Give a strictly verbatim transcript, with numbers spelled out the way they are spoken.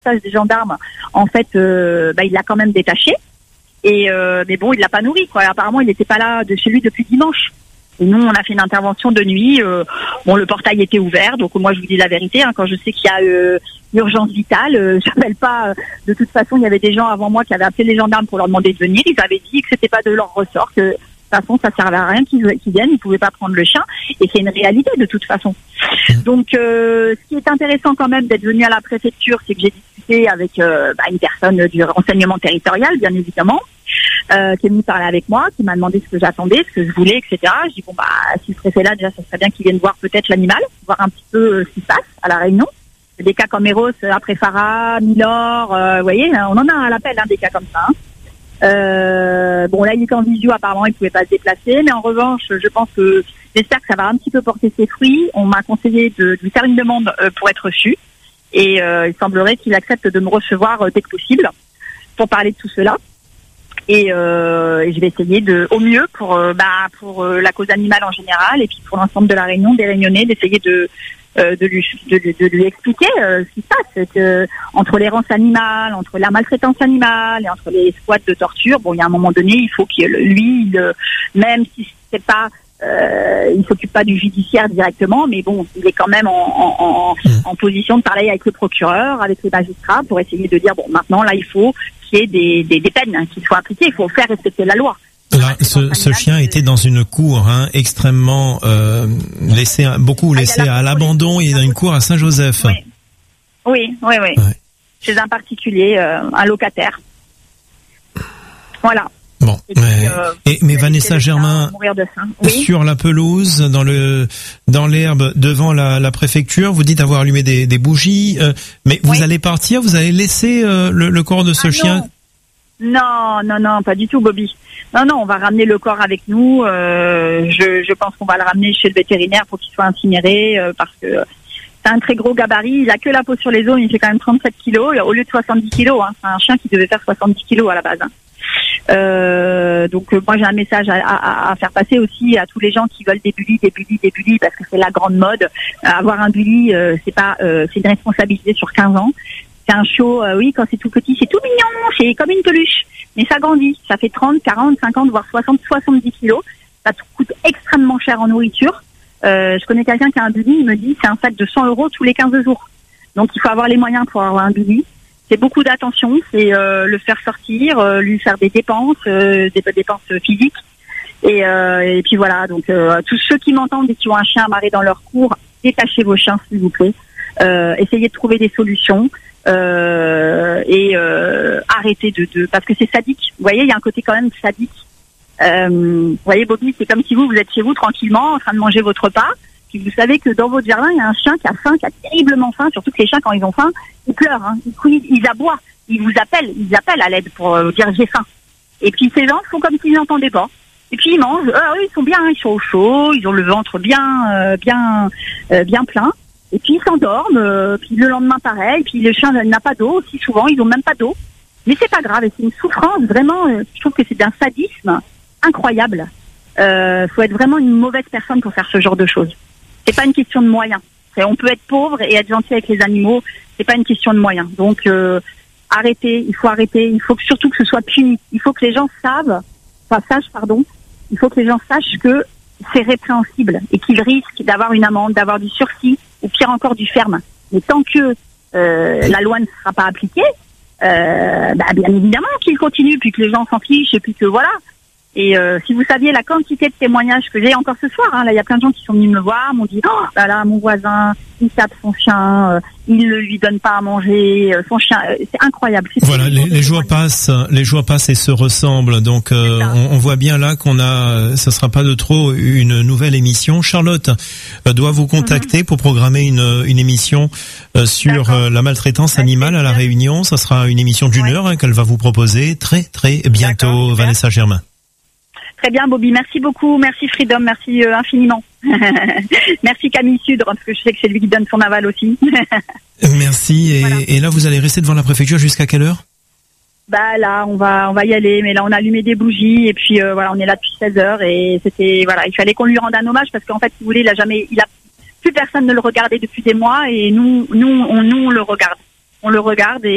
passage des gendarmes, en fait, euh, bah, il l'a quand même détaché. Et euh, mais bon, il l'a pas nourri, quoi. Apparemment, il n'était pas là de chez lui depuis dimanche. Et nous, on a fait une intervention de nuit. Euh, bon, le portail était ouvert, donc moi, je vous dis la vérité. Hein, quand je sais qu'il y a euh, urgence vitale, euh, j'appelle pas. Euh, de toute façon, il y avait des gens avant moi qui avaient appelé les gendarmes pour leur demander de venir. Ils avaient dit que c'était pas de leur ressort, que de toute façon, ça servait à rien qu'ils, qu'ils viennent. Ils pouvaient pas prendre le chien, et c'est une réalité de toute façon. Donc, euh, ce qui est intéressant quand même d'être venu à la préfecture, c'est que j'ai discuté avec euh, bah, une personne du renseignement territorial, bien évidemment. Euh, qui est venu parler avec moi, qui m'a demandé ce que j'attendais, ce que je voulais, et cetera. Je dis bon bah si le préfet est là, déjà ça serait bien qu'il vienne voir peut-être l'animal, voir un petit peu euh, ce qui se passe à la Réunion. Des cas comme Eros, après Farah, Milor, euh, vous voyez, on en a à l'appel hein, des cas comme ça. Hein. Euh, bon là il est en visio, apparemment il pouvait pas se déplacer, mais en revanche je pense que j'espère que ça va un petit peu porter ses fruits. On m'a conseillé de, de lui faire une demande euh, pour être reçu, et euh, il semblerait qu'il accepte de me recevoir euh, dès que possible pour parler de tout cela. Et, euh, et je vais essayer de, au mieux pour euh, bah pour euh, la cause animale en général et puis pour l'ensemble de la Réunion, des Réunionnais, d'essayer de euh, de lui de, de, de lui expliquer euh, ce qui se passe, que entre l'errance animale, entre la maltraitance animale et entre les squats de torture, bon il y a un moment donné il faut qu'il lui il, même si c'est pas euh, il s'occupe pas du judiciaire directement, mais bon il est quand même en en, en, en position de parler avec le procureur, avec les magistrats pour essayer de dire bon maintenant là il faut qu'il y ait des, des, des peines hein, qui soient appliquées. Il faut faire respecter la loi. Là, ce, ce chien était dans une cour hein, extrêmement euh, laissé, beaucoup ah, laissé à l'abandon. Il est dans une cour à Saint-Joseph. Oui, oui, oui. oui. Ouais. Chez un particulier, euh, un locataire. Voilà. Bon, et puis, mais, euh, et, mais Vanessa Germain, oui. Sur la pelouse, dans le dans l'herbe devant la, la préfecture, vous dites avoir allumé des, des bougies, euh, mais vous oui. allez partir, vous allez laisser euh, le, le corps de ce ah, chien? Non, non, non, pas du tout, Bobby. Non, non, on va ramener le corps avec nous. Euh, je, je pense qu'on va le ramener chez le vétérinaire pour qu'il soit incinéré, euh, parce que c'est un très gros gabarit. Il a que la peau sur les os, il fait quand même trente-sept kilos au lieu de soixante-dix kilos. Hein. C'est un chien qui devait faire soixante-dix kilos à la base. Hein. Euh, donc euh, moi j'ai un message à, à, à faire passer aussi à tous les gens qui veulent des bullies, des bullies, des bullies, parce que c'est la grande mode. Euh, avoir un bully, euh, c'est pas, euh, c'est une responsabilité sur quinze ans. C'est un chiot, euh, oui, quand c'est tout petit, c'est tout mignon, c'est comme une peluche, mais ça grandit, ça fait trente, quarante, cinquante, voire soixante, soixante-dix kilos. Ça coûte extrêmement cher en nourriture. Euh, je connais quelqu'un qui a un bully, il me dit c'est un sac de cent euros tous les quinze jours. Donc il faut avoir les moyens pour avoir un bully. C'est beaucoup d'attention, c'est euh, le faire sortir, euh, lui faire des dépenses, euh, des dépenses physiques. Et, euh, et puis voilà, donc euh, tous ceux qui m'entendent et qui ont un chien amarré dans leur cour, détachez vos chiens s'il vous plaît. Euh, essayez de trouver des solutions euh, et euh, arrêtez de, de... Parce que c'est sadique. Vous voyez, il y a un côté quand même sadique. Euh, vous voyez, Bobby, c'est comme si vous, vous êtes chez vous tranquillement en train de manger votre repas. Puis vous savez que dans votre jardin, il y a un chien qui a faim, qui a terriblement faim. Surtout que les chiens, quand ils ont faim, ils pleurent, hein. Ils crient, ils aboient, ils vous appellent, ils appellent à l'aide pour euh, dire j'ai faim. Et puis ces gens font comme s'ils n'entendaient pas. Et puis ils mangent. Euh, eux, ils sont bien, ils sont au chaud, ils ont le ventre bien, euh, bien, euh, bien plein. Et puis ils s'endorment. Euh, puis le lendemain pareil. Puis le chien n'a pas d'eau. Aussi souvent, ils ont même pas d'eau. Mais c'est pas grave. Et c'est une souffrance vraiment. Euh, je trouve que c'est d'un sadisme incroyable. Euh, faut être vraiment une mauvaise personne pour faire ce genre de choses. C'est pas une question de moyens. C'est, on peut être pauvre et être gentil avec les animaux. C'est pas une question de moyens. Donc euh, arrêtez. Il faut arrêter. Il faut que, surtout que ce soit puni. Il faut que les gens savent, enfin sachent, pardon. Il faut que les gens sachent que c'est répréhensible et qu'ils risquent d'avoir une amende, d'avoir du sursis ou pire encore du ferme. Mais tant que euh, la loi ne sera pas appliquée, euh, bah, bien évidemment qu'ils continuent, puis que les gens s'en fichent et puis que voilà. Et euh, si vous saviez la quantité de témoignages que j'ai encore ce soir, hein, là il y a plein de gens qui sont venus me voir, m'ont dit oh là là mon voisin il tape son chien, euh, il ne lui donne pas à manger, euh, son chien, euh, c'est incroyable. C'est voilà, les, les jours passent, les jours passent et se ressemblent, donc euh, on, on voit bien là qu'on a, ça sera pas de trop une nouvelle émission. Charlotte euh, doit vous contacter mm-hmm. pour programmer une une émission euh, sur euh, la maltraitance animale à la Réunion. Ça sera une émission d'une ouais. heure hein, qu'elle va vous proposer très très bientôt. D'accord, Vanessa Germain. Très bien, Bobby. Merci beaucoup. Merci, Freedom. Merci euh, infiniment. Merci, Camille Sudre, parce que je sais que c'est lui qui donne son aval aussi. Merci. Et, voilà. Et là, vous allez rester devant la préfecture jusqu'à quelle heure? Bah là, on va, on va y aller. Mais là, on a allumé des bougies et puis euh, voilà, on est là depuis seize heures et c'était voilà, il fallait qu'on lui rende un hommage parce qu'en fait, si vous voulez, il a jamais, il a plus personne ne le regardait depuis des mois et nous, nous, on, nous, on le regarde. On le regarde et